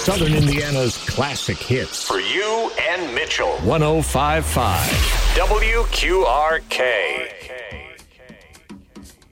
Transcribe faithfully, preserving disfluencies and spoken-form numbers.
Southern Indiana's classic hits. For you and Mitchell. one oh five point five W Q R K.